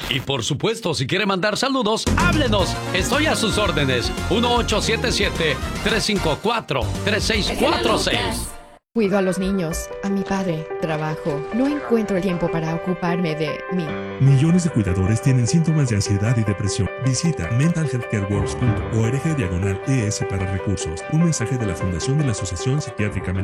Y por supuesto, si quiere mandar saludos, háblenos. Estoy a sus órdenes. 1877-354-3646. Cuido a los niños, a mi padre, trabajo. No encuentro el tiempo para ocuparme de mí. Millones de cuidadores tienen síntomas de ansiedad y depresión. Visita mentalhealthcareworks.org/ES para recursos. Un mensaje de la Fundación de la Asociación Psiquiátrica